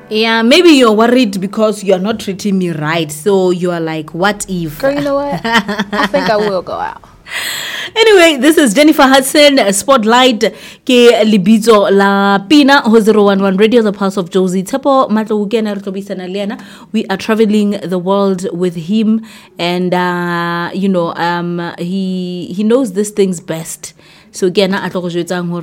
Yeah, maybe you're worried because you're not treating me right. So you're like, what if? Girl, you know what? I think I will go out. Anyway, this is Jennifer Hudson, Spotlight, ke libitso la Pina, ho 011 Radio, the Pulse of Josie Tepo, Matlo Ugena Rutobisa Liana. We are traveling the world with him, and he knows these things best. So again,